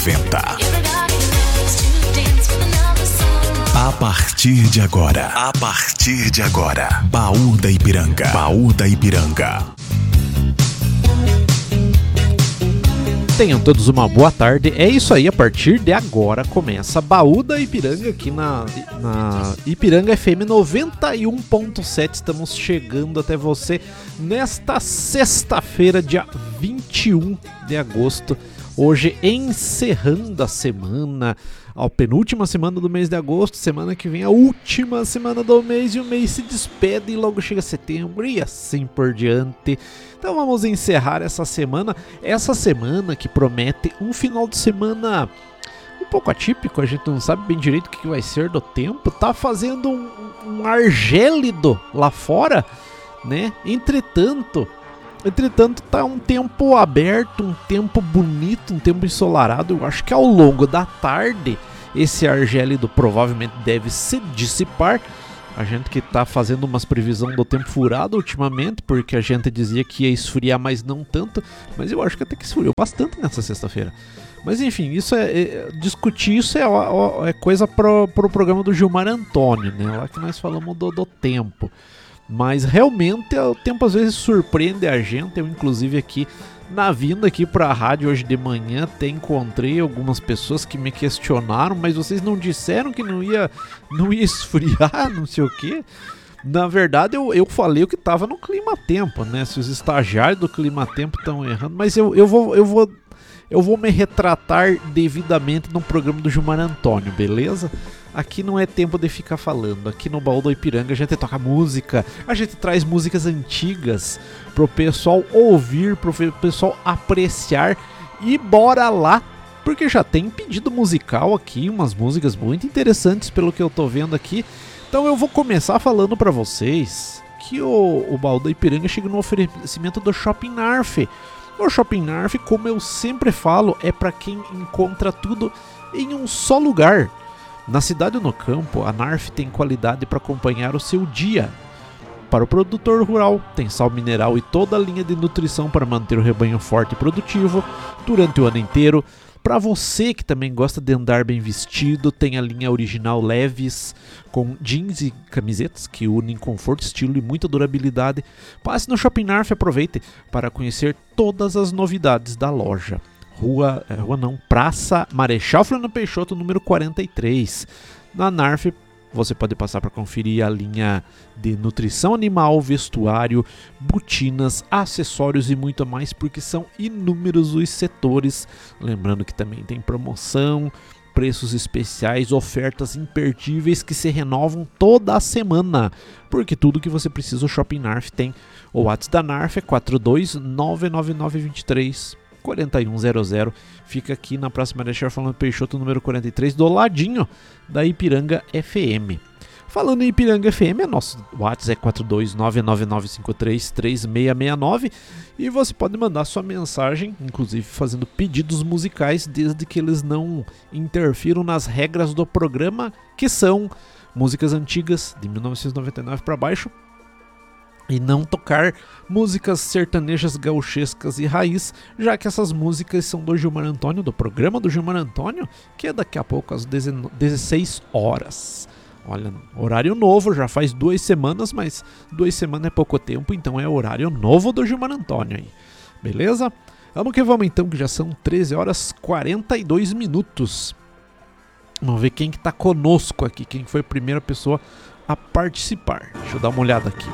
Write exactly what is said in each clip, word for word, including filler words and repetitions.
noventa. A partir de agora, a partir de agora, Baú da Ipiranga, Baú da Ipiranga. Tenham todos uma boa tarde. É isso aí, a partir de agora começa Baú da Ipiranga aqui na, na Ipiranga F M noventa e um ponto sete. Estamos chegando até você nesta sexta-feira, dia vinte e um de agosto. Hoje encerrando a semana, a penúltima semana do mês de agosto, semana que vem a última semana do mês e o mês se despede e logo chega setembro e assim por diante. Então vamos encerrar essa semana, essa semana que promete um final de semana um pouco atípico, a gente não sabe bem direito o que vai ser do tempo, tá fazendo um, um ar gélido lá fora, né? Entretanto... Entretanto, tá um tempo aberto, um tempo bonito, um tempo ensolarado. Eu acho que ao longo da tarde esse ar gélido provavelmente deve se dissipar. A gente que tá fazendo umas previsões do tempo furado ultimamente, porque a gente dizia que ia esfriar, mas não tanto. Mas eu acho que até que esfriou bastante nessa sexta-feira. Mas enfim, isso é, é discutir isso é, é coisa pro, pro programa do Gilmar Antônio, né? Lá que nós falamos do, do tempo. Mas realmente o tempo às vezes surpreende a gente. Eu inclusive aqui na vinda aqui para a rádio hoje de manhã até encontrei algumas pessoas que me questionaram, mas vocês não disseram que não ia, não ia esfriar, não sei o que. Na verdade eu, eu falei o que estava no clima-tempo, né? Se os estagiários do clima-tempo estão errando, mas eu, eu, vou, eu, vou, eu vou me retratar devidamente no programa do Gilmar Antônio, beleza? Aqui não é tempo de ficar falando, aqui no Baú do Ipiranga a gente toca música, a gente traz músicas antigas pro pessoal ouvir, pro pessoal apreciar e bora lá, porque já tem pedido musical aqui, umas músicas muito interessantes pelo que eu tô vendo aqui. Então eu vou começar falando pra vocês que o, o Baú do Ipiranga chega no oferecimento do Shopping Narf. O Shopping Narf, como eu sempre falo, é pra quem encontra tudo em um só lugar. Na cidade ou no campo, a Narf tem qualidade para acompanhar o seu dia. Para o produtor rural, tem sal mineral e toda a linha de nutrição para manter o rebanho forte e produtivo durante o ano inteiro. Para você que também gosta de andar bem vestido, tem a linha original Leves, com jeans e camisetas que unem conforto, estilo e muita durabilidade. Passe no Shopping Narf e aproveite para conhecer todas as novidades da loja. Rua, rua não, Praça Marechal Floriano Peixoto, número quarenta e três. Na Narf você pode passar para conferir a linha de nutrição animal, vestuário, botinas, acessórios e muito mais, porque são inúmeros os setores. Lembrando que também tem promoção, preços especiais, ofertas imperdíveis que se renovam toda a semana, porque tudo que você precisa o Shopping Narf tem. O WhatsApp da Narf é quatro dois nove nove nove dois três quatro um zero zero, fica aqui na Praça Marechal Floriano Peixoto, número quarenta e três, do ladinho da Ipiranga F M. Falando em Ipiranga F M, nosso WhatsApp é quatro dois nove nove nove cinco três três seis seis nove e você pode mandar sua mensagem, inclusive fazendo pedidos musicais, desde que eles não interfiram nas regras do programa, que são músicas antigas de mil novecentos e noventa e nove para baixo, e não tocar músicas sertanejas, gauchescas e raiz, já que essas músicas são do Gilmar Antônio, do programa do Gilmar Antônio, que é daqui a pouco às dezesseis horas. Olha, horário novo, já faz duas semanas, mas duas semanas é pouco tempo, então é horário novo do Gilmar Antônio aí, beleza? Vamos que vamos então, que já são treze horas e quarenta e dois minutos. Vamos ver quem que tá conosco aqui, quem foi a primeira pessoa a participar. Deixa eu dar uma olhada aqui.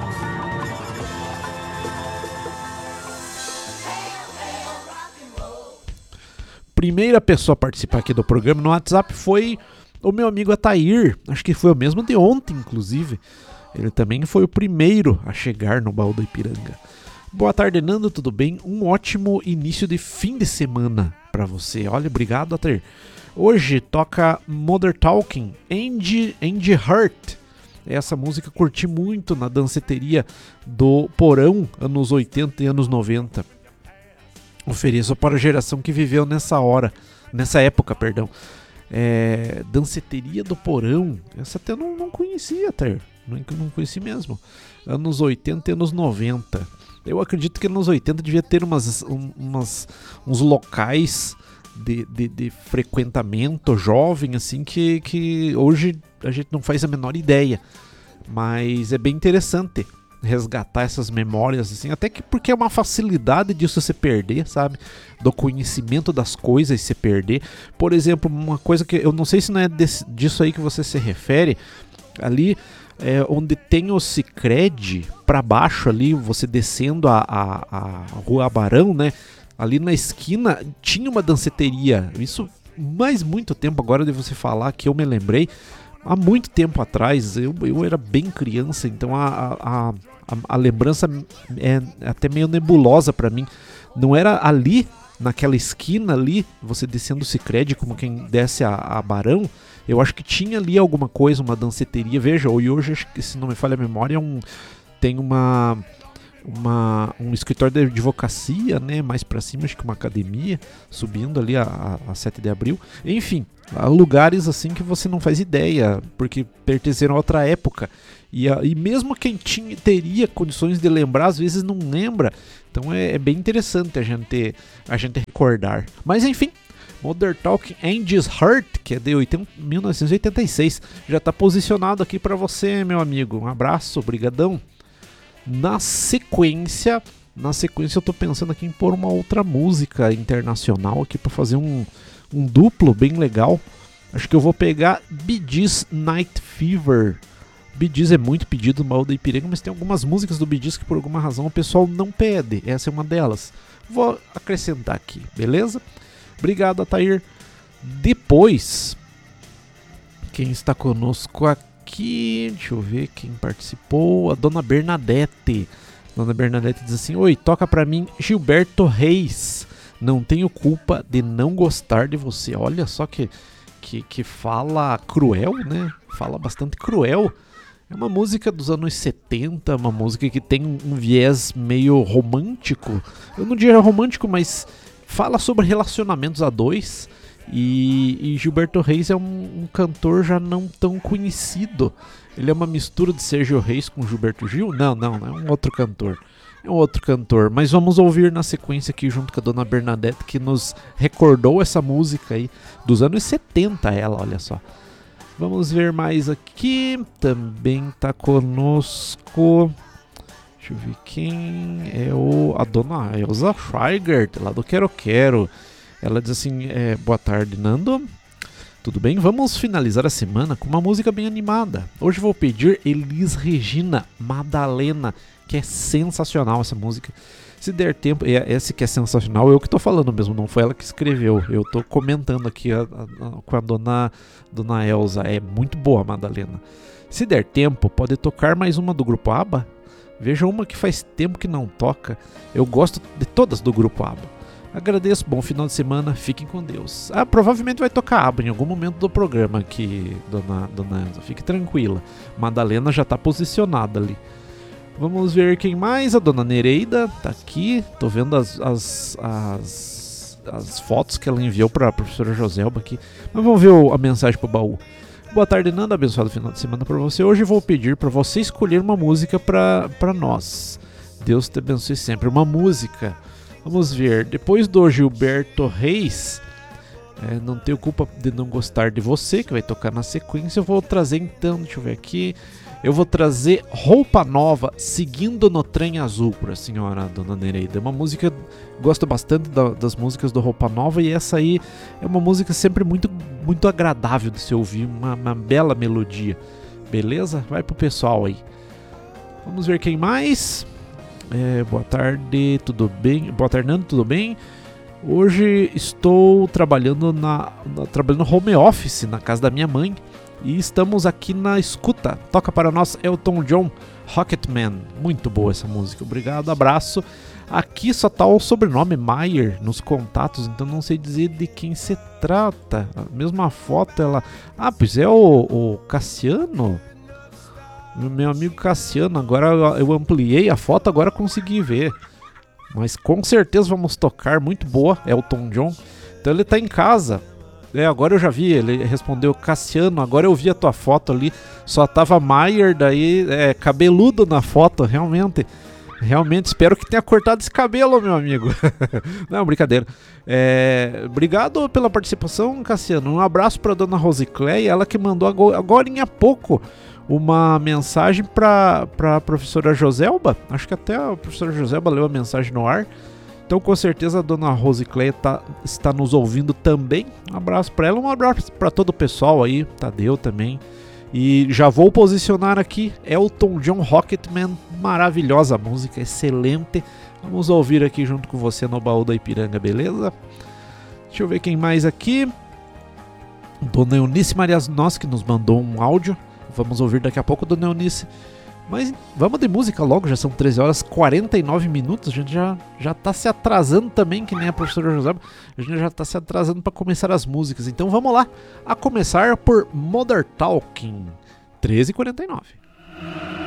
Primeira pessoa a participar aqui do programa no WhatsApp foi o meu amigo Atair, acho que foi o mesmo de ontem, inclusive. Ele também foi o primeiro a chegar no Baú da Ipiranga. Boa tarde, Nando, tudo bem? Um ótimo início de fim de semana para você. Olha, obrigado, Atair. Hoje toca Modern Talking, Andy, Andy Hurt. Essa música curti muito na danceteria do Porão, anos oitenta e anos noventa. Ofereço para a geração que viveu nessa hora, nessa época, perdão. É, danceteria do Porão, essa até eu não, não conhecia, até. Não, não conheci mesmo. Anos oitenta e anos noventa. Eu acredito que nos oitenta devia ter umas, um, umas, uns locais de, de, de frequentamento jovem, assim, que, que hoje a gente não faz a menor ideia. Mas é bem interessante resgatar essas memórias, assim, até que porque é uma facilidade disso se perder, sabe? Do conhecimento das coisas se perder. Por exemplo, uma coisa que eu não sei se não é desse, disso aí que você se refere, ali é, onde tem o Sicredi, para baixo ali, você descendo a, a, a Rua Barão, né? Ali na esquina tinha uma danceteria, isso faz muito tempo agora de você falar que eu me lembrei. Há muito tempo atrás, eu, eu era bem criança, então a, a, a, a lembrança é até meio nebulosa pra mim. Não era ali, naquela esquina ali, você descendo o Sicredi, como quem desce a, a Barão, eu acho que tinha ali alguma coisa, uma danceteria. Veja, e hoje, acho que, se não me falha a memória, é um, tem uma, uma, um escritório de advocacia, né, mais pra cima, acho que uma academia, subindo ali a, a, a sete de abril. Enfim, há lugares assim que você não faz ideia, porque pertenceram a outra época. E, a, e mesmo quem tinha, teria condições de lembrar, às vezes não lembra. Então é, é bem interessante a gente, a gente recordar. Mas enfim, Modern Talking Angie's Heart, que é de mil novecentos e oitenta e seis, já está posicionado aqui para você, meu amigo. Um abraço, brigadão. Na sequência, na sequência eu tô pensando aqui em pôr uma outra música internacional aqui para fazer um, um duplo bem legal. Acho que eu vou pegar Bee Gees Night Fever. Bee Gees é muito pedido no Baú da Ipiranga, mas tem algumas músicas do Bee Gees que por alguma razão o pessoal não pede. Essa é uma delas. Vou acrescentar aqui, beleza? Obrigado, Atair. Depois, quem está conosco aqui, deixa eu ver quem participou, a Dona Bernadette. Dona Bernadette diz assim: oi, toca pra mim Gilberto Reis. Não tenho culpa de não gostar de você. Olha só que, que, que fala cruel, né? Fala bastante cruel. É uma música dos anos setenta, uma música que tem um viés meio romântico. Eu não diria romântico, mas fala sobre relacionamentos a dois. E, e Gilberto Reis é um, um cantor já não tão conhecido. Ele é uma mistura de Sérgio Reis com Gilberto Gil? Não, não, é um outro cantor. É um outro cantor, mas vamos ouvir na sequência aqui junto com a Dona Bernadette, que nos recordou essa música aí dos anos setenta, ela, olha só. Vamos ver mais aqui, também tá conosco, deixa eu ver quem é o, a Dona Elza Schweigert, lá do Quero Quero. Ela diz assim, é, boa tarde, Nando. Tudo bem? Vamos finalizar a semana com uma música bem animada. Hoje vou pedir Elis Regina, Madalena, que é sensacional essa música. Se der tempo, esse que é sensacional, eu que tô falando mesmo, não foi ela que escreveu. Eu tô comentando aqui a, a, a, com a dona, dona Elza. É muito boa a Madalena. Se der tempo, pode tocar mais uma do Grupo ABBA. Veja uma que faz tempo que não toca. Eu gosto de todas do Grupo ABBA. Agradeço, bom final de semana, fiquem com Deus. Ah, provavelmente vai tocar ABBA em algum momento do programa aqui, dona, dona Elza. Fique tranquila. Madalena já tá posicionada ali. Vamos ver quem mais. A Dona Nereida tá aqui. Tô vendo as, as, as, as fotos que ela enviou para a professora Joselba aqui. Mas vamos ver o, a mensagem pro baú. Boa tarde, Nanda. Abençoado final de semana para você. Hoje vou pedir para você escolher uma música para nós. Deus te abençoe sempre. Uma música. Vamos ver. Depois do Gilberto Reis, é, não tenho culpa de não gostar de você, que vai tocar na sequência. Eu vou trazer então, deixa eu ver aqui. Eu vou trazer Roupa Nova, Seguindo no Trem Azul, para a senhora Dona Nereida. É uma música, gosto bastante da, das músicas do Roupa Nova, e essa aí é uma música sempre muito, muito agradável de se ouvir, uma, uma bela melodia. Beleza? Vai pro pessoal aí. Vamos ver quem mais. É, boa tarde, tudo bem? Boa tarde, Nando, tudo bem? Hoje estou trabalhando na, na trabalhando home office na casa da minha mãe. E estamos aqui na escuta. Toca para nós Elton John, Rocketman. Muito boa essa música. Obrigado, abraço. Aqui só tá o sobrenome Maier nos contatos, então não sei dizer de quem se trata. A mesma foto, ela... Ah, pois é o, o Cassiano. Meu amigo Cassiano. Agora eu ampliei a foto, agora consegui ver. Mas com certeza vamos tocar. Muito boa, Elton John. Então ele tá em casa. É, agora eu já vi, ele respondeu Cassiano, agora eu vi a tua foto ali, só tava Maier, daí é, cabeludo na foto, realmente, Realmente espero que tenha cortado esse cabelo, meu amigo. Não, brincadeira. É, obrigado pela participação, Cassiano. Um abraço para dona Rosicléia, ela que mandou agora há pouco uma mensagem para a professora Joselba. Acho que até a professora Joselba leu a mensagem no ar. Então, com certeza, a dona Rosicléia tá, está nos ouvindo também. Um abraço para ela, um abraço para todo o pessoal aí, Tadeu também. E já vou posicionar aqui Elton John Rocketman, maravilhosa música, excelente. Vamos ouvir aqui junto com você no Baú da Ipiranga, beleza? Deixa eu ver quem mais aqui. Dona Eunice Marias que nos mandou um áudio. Vamos ouvir daqui a pouco, Dona Eunice. Mas vamos de música logo, já são treze horas e quarenta e nove minutos. A gente já, já tá se atrasando também, que nem a professora José. A gente já tá se atrasando para começar as músicas. Então vamos lá, a começar por Modern Talking, treze e quarenta e nove.